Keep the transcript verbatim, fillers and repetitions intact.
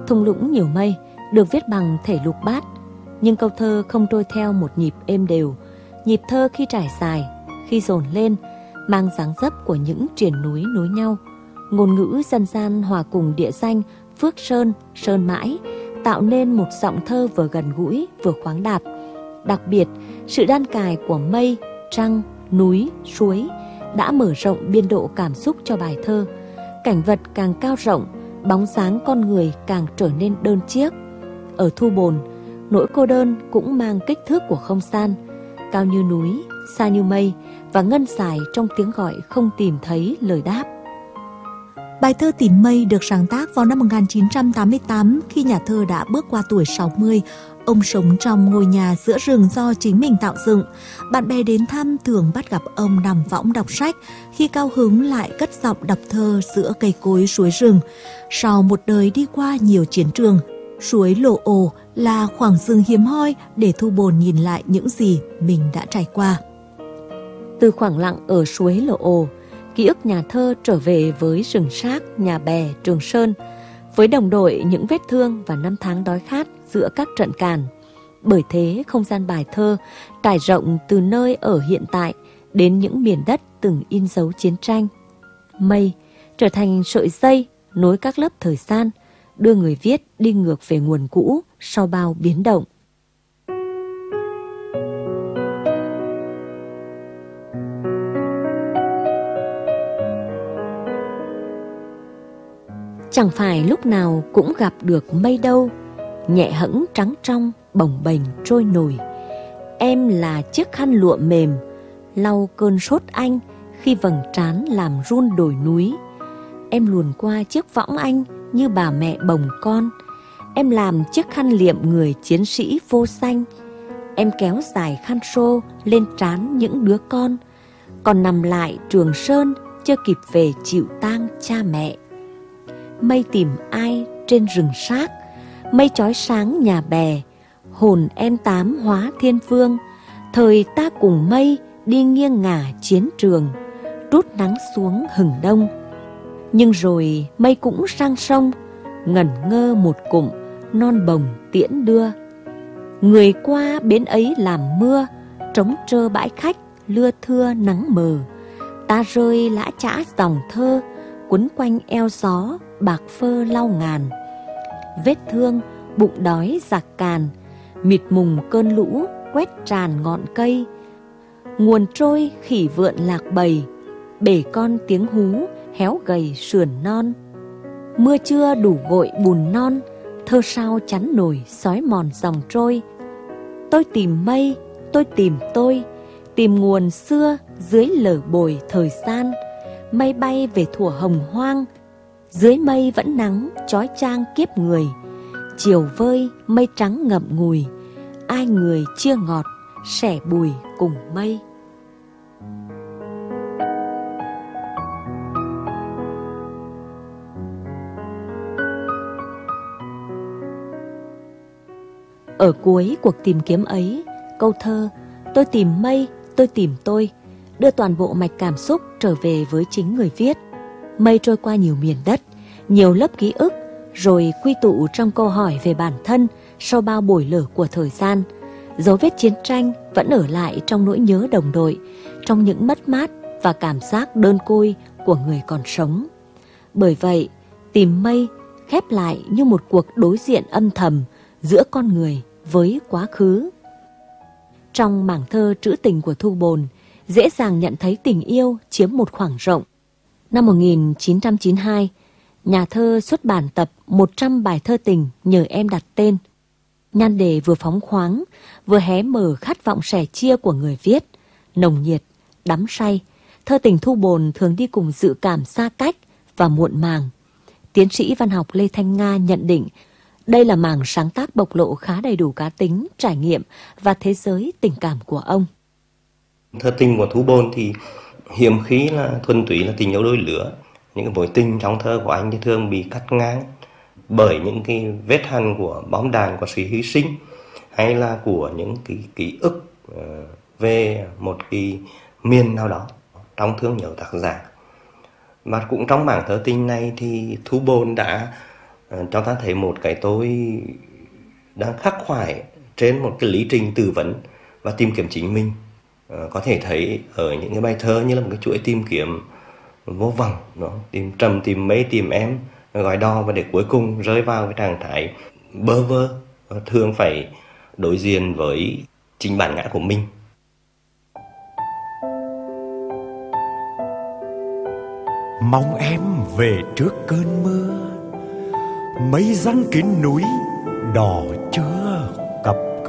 Thung lũng nhiều mây được viết bằng thể lục bát, nhưng câu thơ không trôi theo một nhịp êm đều. Nhịp thơ khi trải dài, khi dồn lên, mang dáng dấp của những triền núi nối nhau. Ngôn ngữ dân gian hòa cùng địa danh Phước Sơn, Sơn Mãi, tạo nên một giọng thơ vừa gần gũi vừa khoáng đạt. Đặc biệt, sự đan cài của mây, trăng, núi, suối đã mở rộng biên độ cảm xúc cho bài thơ. Cảnh vật càng cao rộng, bóng dáng con người càng trở nên đơn chiếc. Ở Thu Bồn, nỗi cô đơn cũng mang kích thước của không gian, cao như núi, xa như mây và ngân dài trong tiếng gọi không tìm thấy lời đáp. Bài thơ Tìm Mây được sáng tác vào năm một nghìn chín trăm tám mươi tám khi nhà thơ đã bước qua tuổi sáu mươi. Ông sống trong ngôi nhà giữa rừng do chính mình tạo dựng. Bạn bè đến thăm thường bắt gặp ông nằm võng đọc sách, khi cao hứng lại cất giọng đọc thơ giữa cây cối suối rừng. Sau một đời đi qua nhiều chiến trường, suối Lồ Ồ là khoảng rừng hiếm hoi để Thu Bồn nhìn lại những gì mình đã trải qua. Từ khoảng lặng ở suối Lồ Ồ, ký ức nhà thơ trở về với rừng Sác, Nhà Bè, Trường Sơn, với đồng đội những vết thương và năm tháng đói khát giữa các trận càn. Bởi thế, không gian bài thơ trải rộng từ nơi ở hiện tại đến những miền đất từng in dấu chiến tranh. Mây trở thành sợi dây nối các lớp thời gian, đưa người viết đi ngược về nguồn cũ sau bao biến động. Chẳng phải lúc nào cũng gặp được mây đâu, nhẹ hẫng trắng trong bồng bềnh trôi nổi. Em là chiếc khăn lụa mềm, lau cơn sốt anh khi vầng trán làm run đồi núi. Em luồn qua chiếc võng anh như bà mẹ bồng con. Em làm chiếc khăn liệm người chiến sĩ vô danh. Em kéo dài khăn xô lên trán những đứa con, còn nằm lại Trường Sơn chưa kịp về chịu tang cha mẹ. Mây tìm ai trên rừng Sác, mây chói sáng Nhà Bè, hồn em tám hóa thiên vương. Thời ta cùng mây đi nghiêng ngả chiến trường, trút nắng xuống hừng đông. Nhưng rồi mây cũng sang sông, ngẩn ngơ một cụm non bồng tiễn đưa. Người qua bến ấy làm mưa, trống trơ bãi khách lưa thưa nắng mờ. Ta rơi lã chã dòng thơ, quấn quanh eo gió bạc phơ lau ngàn. Vết thương bụng đói giặc càn, mịt mùng cơn lũ quét tràn ngọn cây. Nguồn trôi khỉ vượn lạc bầy, bể con tiếng hú héo gầy sườn non. Mưa chưa đủ gội bùn non, thơ sao chắn nổi xói mòn dòng trôi. Tôi tìm mây, tôi tìm tôi, tìm nguồn xưa dưới lở bồi thời gian. Mây bay về thuở hồng hoang, dưới mây vẫn nắng chói chang kiếp người. Chiều vơi mây trắng ngậm ngùi, ai người chia ngọt sẻ bùi cùng mây. Ở cuối cuộc tìm kiếm ấy, câu thơ tôi tìm mây, tôi tìm tôi đưa toàn bộ mạch cảm xúc trở về với chính người viết. Mây trôi qua nhiều miền đất, nhiều lớp ký ức, rồi quy tụ trong câu hỏi về bản thân sau bao bồi lở của thời gian. Dấu vết chiến tranh vẫn ở lại trong nỗi nhớ đồng đội, trong những mất mát và cảm giác đơn côi của người còn sống. Bởi vậy, Tìm Mây khép lại như một cuộc đối diện âm thầm giữa con người với quá khứ. Trong mảng thơ trữ tình của Thu Bồn, dễ dàng nhận thấy tình yêu chiếm một khoảng rộng. Năm một nghìn chín trăm chín mươi hai, nhà thơ xuất bản tập một trăm bài thơ tình nhờ em đặt tên. Nhan đề vừa phóng khoáng, vừa hé mở khát vọng sẻ chia của người viết. Nồng nhiệt, đắm say, thơ tình Thu Bồn thường đi cùng dự cảm xa cách và muộn màng. Tiến sĩ văn học Lê Thanh Nga nhận định đây là mảng sáng tác bộc lộ khá đầy đủ cá tính, trải nghiệm và thế giới tình cảm của ông. Thơ tình của Thu Bồn thì hiếm khi là thuần túy là tình yêu đôi lứa. Những cái mối tình trong thơ của anh thì thường bị cắt ngang bởi những cái vết hằn của bom đạn, của sự hy sinh, hay là của những cái ký ức về một cái miền nào đó trong thương nhớ tác giả. Mà cũng trong mảng thơ tình này thì Thu Bồn đã à, cho ta thấy một cái tôi đang khắc khoải trên một cái lý trình tư vấn và tìm kiếm chính mình. À, có thể thấy ở những cái bài thơ như là một cái chuỗi tìm kiếm vô vọng, nó tìm trầm, tìm mây, tìm em, gói đo, và để cuối cùng rơi vào cái trạng thái bơ vơ, thường phải đối diện với chính bản ngã của mình. Mong em về trước cơn mưa, mây giăng kín núi đỏ chưa cặp